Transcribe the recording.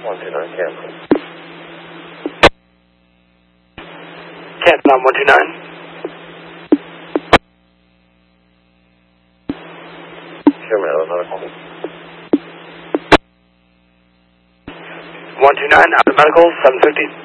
129, cancel. Cancel on 129. Sherman, another call. 129, out of medical, 750.